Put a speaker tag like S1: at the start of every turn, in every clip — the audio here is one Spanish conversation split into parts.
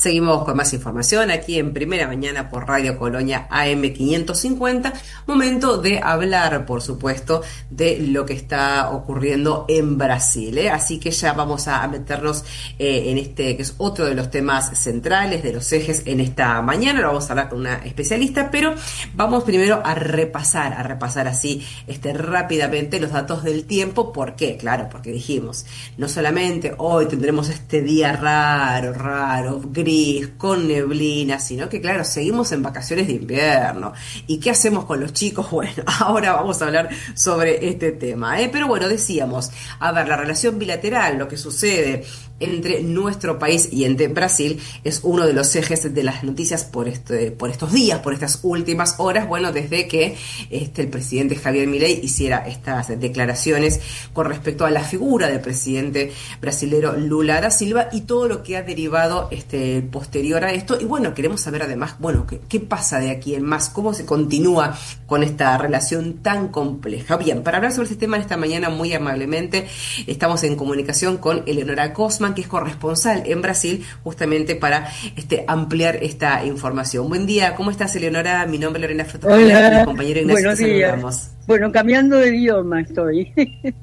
S1: Seguimos con más información aquí en Primera Mañana por Radio Colonia AM 550. Momento de hablar, por supuesto, de lo que está ocurriendo en Brasil, ¿eh? Así que ya vamos a meternos en este, que es otro de los temas centrales, de los ejes en esta mañana. Lo vamos a hablar con una especialista, pero vamos primero a repasar así rápidamente los datos del tiempo. ¿Por qué? Claro, porque dijimos, no solamente hoy tendremos este día raro, gris, con neblina, sino que claro, seguimos en vacaciones de invierno. ¿Y qué hacemos con los chicos? Bueno, ahora vamos a hablar sobre este tema, ¿eh? Pero bueno, decíamos, a ver, la relación bilateral, lo que sucede entre nuestro país y entre Brasil, es uno de los ejes de las noticias por estos días, por estas últimas horas, bueno, desde que el presidente Javier Milei hiciera estas declaraciones con respecto a la figura del presidente brasilero Lula da Silva y todo lo que ha derivado posterior a esto. Y bueno, queremos saber además, bueno, qué pasa de aquí en más, cómo se continúa con esta relación tan compleja. Bien, para hablar sobre este tema en esta mañana, muy amablemente, estamos en comunicación con Eleonora Cosman, que es corresponsal en Brasil, justamente para ampliar esta información. Buen día, ¿cómo estás, Eleonora? Mi nombre es Lorena Frotoglia, mi compañero Ignacio.
S2: Buenos días. Bueno, cambiando de idioma estoy.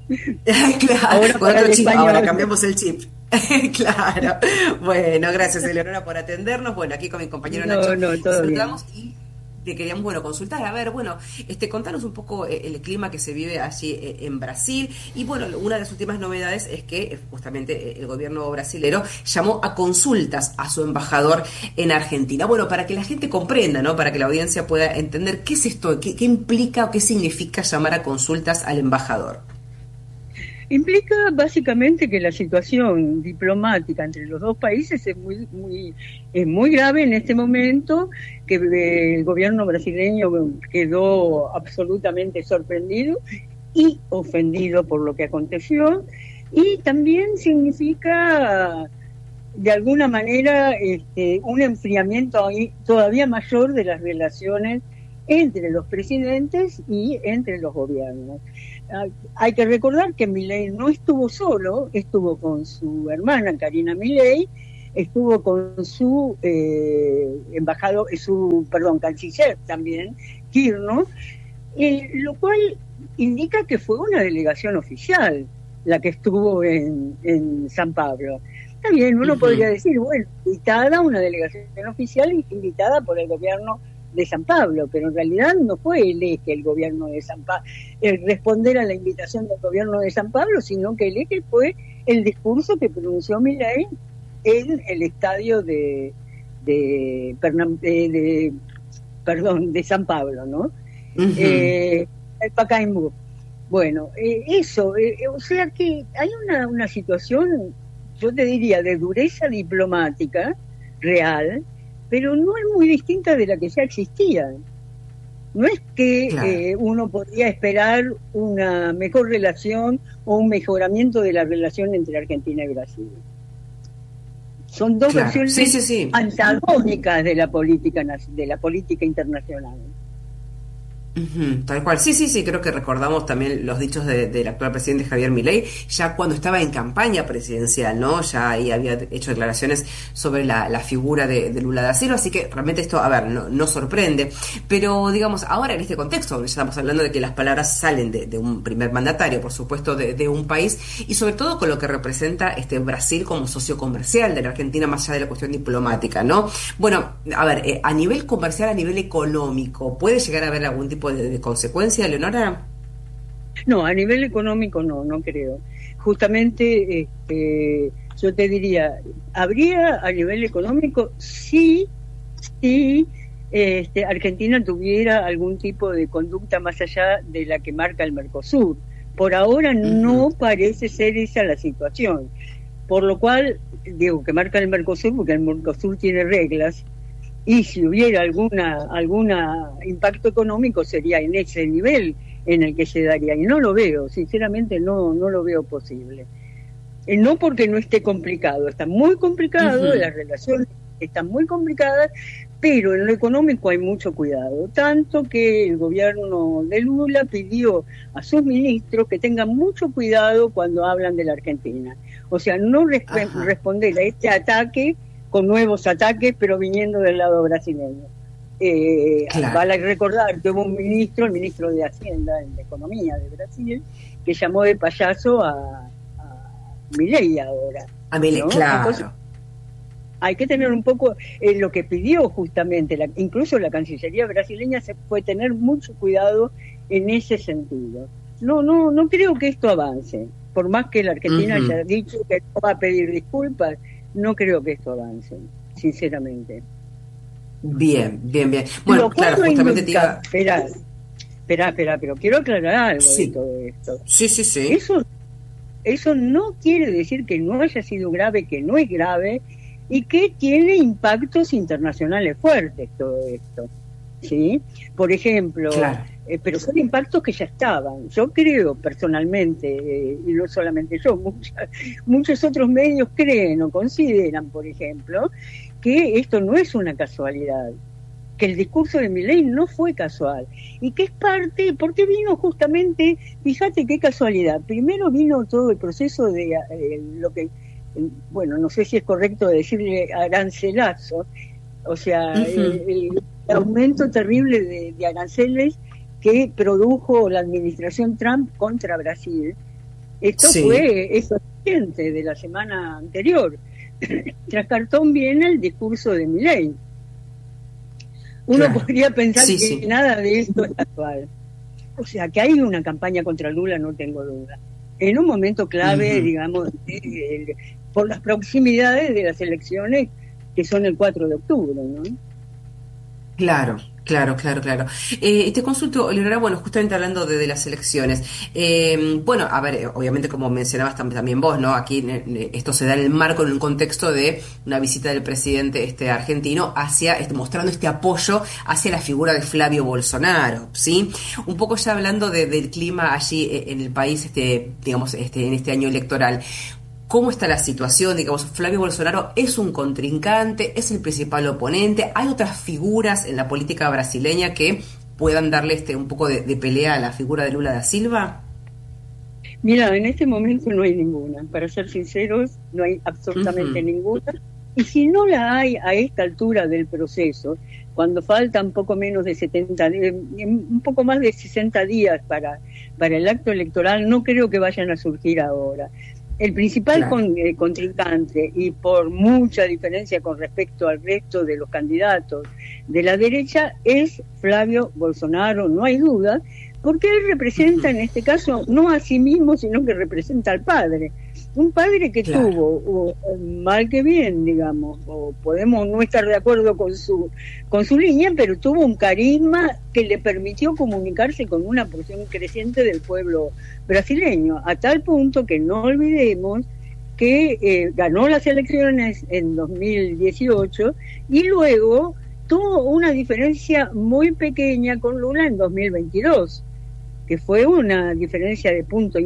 S1: Claro, con otro chip, ahora cambiamos el chip. Claro. Bueno, gracias, Eleonora, por atendernos. Bueno, aquí con mi compañero Nacho saludamos y te queríamos, consultar, a ver, contanos un poco el clima que se vive allí en Brasil. Y bueno, una de las últimas novedades es que justamente el gobierno brasilero llamó a consultas a su embajador en Argentina. Bueno, para que la gente comprenda, ¿no? Para que la audiencia pueda entender qué es esto, qué implica o qué significa llamar a consultas al embajador.
S2: Implica básicamente que la situación diplomática entre los dos países es muy grave en este momento, que el gobierno brasileño quedó absolutamente sorprendido y ofendido por lo que aconteció, y también significa de alguna manera un enfriamiento todavía mayor de las relaciones entre los presidentes y entre los gobiernos. Hay que recordar que Milei no estuvo solo, estuvo con su hermana Karina Milei, estuvo con su canciller también, Kirchner, lo cual indica que fue una delegación oficial la que estuvo en San Pablo. También uno podría decir, una delegación oficial invitada por el gobierno de San Pablo, pero en realidad no fue el eje el gobierno de San Pablo, el responder a la invitación del gobierno de San Pablo, sino que el eje fue el discurso que pronunció Milei en el estadio de San Pablo, ¿no? El Pacaembu. Bueno, o sea que hay una situación, yo te diría, de dureza diplomática real, pero no es muy distinta de la que ya existía. No es que uno podría esperar una mejor relación o un mejoramiento de la relación entre Argentina y Brasil. Son dos versiones antagónicas de la política internacional.
S1: Tal cual, sí, creo que recordamos también los dichos del actual presidente Javier Milei, ya cuando estaba en campaña presidencial, ¿no? Ya ahí había hecho declaraciones sobre la figura de Lula da Silva, así que realmente esto, no sorprende, pero digamos, ahora en este contexto, donde ya estamos hablando de que las palabras salen de un primer mandatario, por supuesto, de un país, y sobre todo con lo que representa Brasil como socio comercial de la Argentina, más allá de la cuestión diplomática, ¿no? Bueno, a nivel comercial, a nivel económico, ¿puede llegar a haber algún tipo de consecuencia, Leonora?
S2: No, a nivel económico no creo. Justamente, yo te diría, habría a nivel económico si Argentina tuviera algún tipo de conducta más allá de la que marca el Mercosur. Por ahora no parece ser esa la situación. Por lo cual, digo que marca el Mercosur, porque el Mercosur tiene reglas, y si hubiera alguna impacto económico sería en ese nivel en el que se daría, y no lo veo, sinceramente no lo veo posible. No porque no esté complicado, está muy complicado, las relaciones están muy complicadas, pero en lo económico hay mucho cuidado, tanto que el gobierno de Lula pidió a sus ministros que tengan mucho cuidado cuando hablan de la Argentina, o sea, no responder a este ataque con nuevos ataques, pero viniendo del lado brasileño.
S1: Claro.
S2: Vale recordar que hubo un ministro, el ministro de Hacienda, de Economía de Brasil, que llamó de payaso a Milei ahora.
S1: A Milei,
S2: ¿no?
S1: claro.
S2: Entonces, hay que tener un poco lo que pidió justamente, incluso la Cancillería brasileña se fue tener mucho cuidado en ese sentido. No creo que esto avance, por más que la Argentina haya dicho que no va a pedir disculpas, no creo que esto avance, sinceramente.
S1: Bien. Bueno, claro, justamente te iba...
S2: Espera, pero quiero aclarar algo de todo esto.
S1: Sí.
S2: Eso no quiere decir que no haya sido grave, que no es grave, y que tiene impactos internacionales fuertes todo esto, ¿sí? Por ejemplo, claro. Pero son impactos que ya estaban. Yo creo personalmente, y no solamente yo, muchos otros medios creen o consideran, por ejemplo, que esto no es una casualidad, que el discurso de Milei no fue casual, y que es parte, porque vino justamente, fíjate qué casualidad, primero vino todo el proceso de lo que, bueno, no sé si es correcto decirle arancelazo, o sea, el aumento terrible de aranceles que produjo la administración Trump contra Brasil. Esto fue reciente de la semana anterior. Tras cartón viene el discurso de Milei. Uno podría pensar que nada de esto es actual. O sea, que hay una campaña contra Lula, no tengo duda. En un momento clave, digamos, por las proximidades de las elecciones que son el 4 de octubre, ¿no?
S1: Claro. Te consulto, Leonora, bueno, justamente hablando de las elecciones. Bueno, a ver, obviamente como mencionabas también vos, ¿no? Aquí esto se da en el marco, en un contexto de una visita del presidente argentino mostrando este apoyo hacia la figura de Flavio Bolsonaro, ¿sí? Un poco ya hablando del clima allí en el país, digamos, en este año electoral. ¿Cómo está la situación? Digamos, Flavio Bolsonaro es un contrincante, es el principal oponente. ¿Hay otras figuras en la política brasileña que puedan darle un poco de pelea a la figura de Lula da Silva?
S2: Mira, en este momento no hay ninguna. Para ser sinceros, no hay absolutamente ninguna. Y si no la hay a esta altura del proceso, cuando faltan poco menos de un poco más de 60 días para el acto electoral, no creo que vayan a surgir ahora. El principal contrincante, y por mucha diferencia con respecto al resto de los candidatos de la derecha, es Flavio Bolsonaro, no hay duda, porque él representa en este caso no a sí mismo, sino que representa al padre. Un padre que tuvo, mal que bien, digamos, o podemos no estar de acuerdo con su línea, pero tuvo un carisma que le permitió comunicarse con una porción creciente del pueblo brasileño, a tal punto que no olvidemos que ganó las elecciones en 2018 y luego tuvo una diferencia muy pequeña con Lula en 2022. Que fue una diferencia de un punto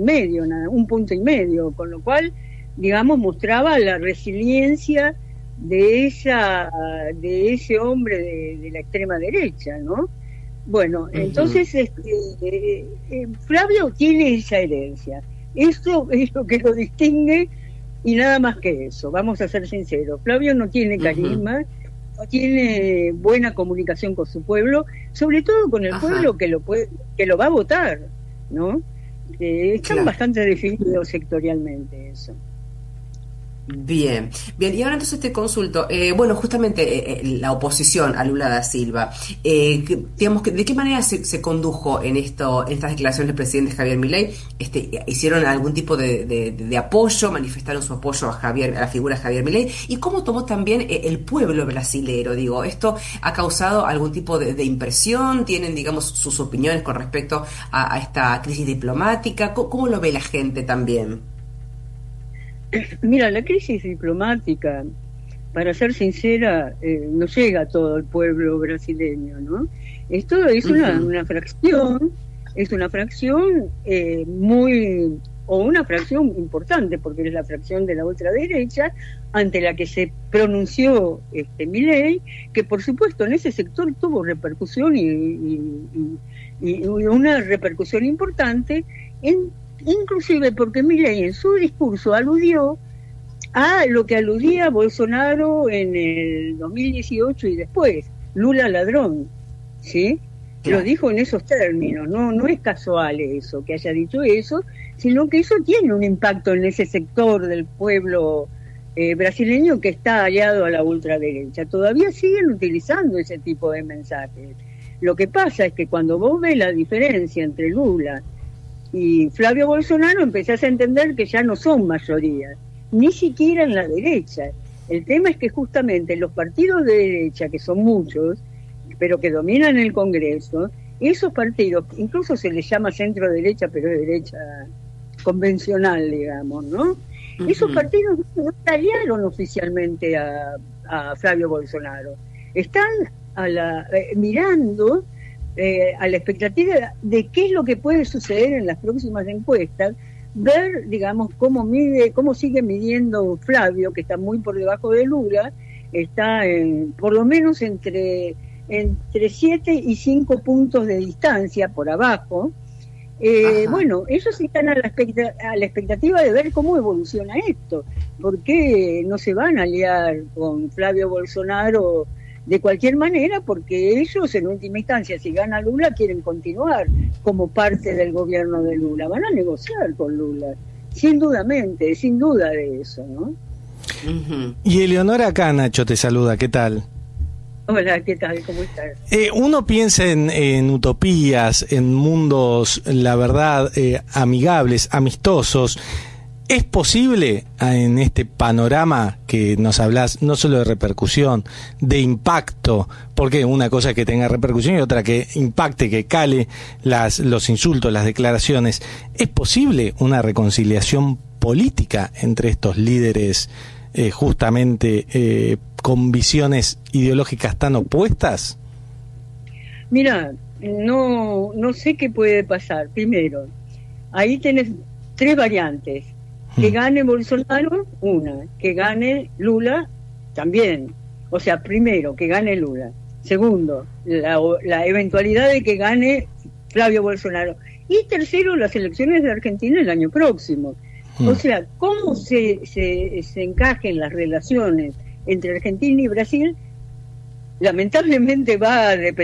S2: y medio, con lo cual, digamos, mostraba la resiliencia de ese hombre de la extrema derecha, ¿no? Bueno, entonces Flavio tiene esa herencia. Eso es lo que lo distingue y nada más que eso, vamos a ser sinceros. Flavio no tiene carisma, no tiene buena comunicación con su pueblo, sobre todo con el pueblo que lo va a votar, ¿no? Están bastante definidos sectorialmente eso.
S1: Bien, y ahora entonces te consulto, bueno, justamente la oposición a Lula da Silva, digamos, ¿de qué manera se condujo en estas declaraciones del presidente Javier Milei? ¿Hicieron algún tipo de apoyo, manifestaron su apoyo a la figura de Javier Milei? ¿Y cómo tomó también el pueblo brasilero? Digo, ¿esto ha causado algún tipo de impresión? ¿Tienen, digamos, sus opiniones con respecto a esta crisis diplomática? ¿Cómo lo ve la gente también?
S2: Mira, la crisis diplomática, para ser sincera, no llega a todo el pueblo brasileño, ¿no? Esto es una fracción, una fracción importante, porque es la fracción de la ultraderecha, ante la que se pronunció Milei, que por supuesto en ese sector tuvo repercusión y una repercusión importante inclusive porque Milei en su discurso aludió a lo que aludía Bolsonaro en el 2018 y después, Lula ladrón, ¿sí?
S1: Claro.
S2: Lo dijo en esos términos, no es casual eso, que haya dicho eso, sino que eso tiene un impacto en ese sector del pueblo brasileño que está aliado a la ultraderecha. Todavía siguen utilizando ese tipo de mensajes. Lo que pasa es que cuando vos ves la diferencia entre Lula y Flavio Bolsonaro, empezás a entender que ya no son mayorías, ni siquiera en la derecha. El tema es que justamente los partidos de derecha, que son muchos, pero que dominan el Congreso, esos partidos, incluso se les llama centro derecha, pero es derecha convencional, digamos, ¿no? Uh-huh. Esos partidos no aliaron oficialmente a Flavio Bolsonaro. Están mirando a la expectativa de qué es lo que puede suceder en las próximas encuestas, ver, digamos, cómo sigue midiendo Flavio, que está muy por debajo de Lula, está por lo menos entre 7 y 5 puntos de distancia por abajo. Bueno, ellos están a la expectativa de ver cómo evoluciona esto, porque no se van a aliar con Flavio Bolsonaro de cualquier manera, porque ellos en última instancia, si gana Lula, quieren continuar como parte del gobierno de Lula, van a negociar con Lula, sin duda de eso, ¿no?
S3: Uh-huh. Y Eleonora acá, Nacho, te saluda, ¿qué tal?
S2: Hola, ¿qué tal? ¿Cómo estás?
S3: Uno piensa en utopías, en mundos, la verdad, amigables, amistosos. ¿Es posible en este panorama que nos hablas, no solo de repercusión, de impacto? Porque una cosa es que tenga repercusión y otra que impacte, que cale los insultos, las declaraciones. ¿Es posible una reconciliación política entre estos líderes justamente con visiones ideológicas tan opuestas?
S2: Mira, no sé qué puede pasar. Primero, ahí tenés 3 variantes. Que gane Bolsonaro, una. Que gane Lula, también. O sea, primero, que gane Lula. Segundo, la eventualidad de que gane Flavio Bolsonaro. Y tercero, las elecciones de Argentina el año próximo. O sea, cómo se encajen las relaciones entre Argentina y Brasil, lamentablemente va a depender